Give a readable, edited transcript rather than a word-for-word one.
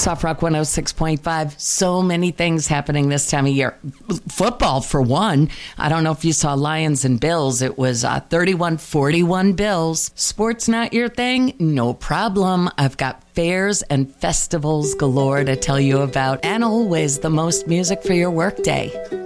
Soft Rock 106.5. So many things happening this time of year. Football, for one. I don't know if you saw Lions and Bills. It was 31-41 Bills. Sports not your thing? No problem. I've got fairs and festivals galore to tell you about, and always the most music for your workday.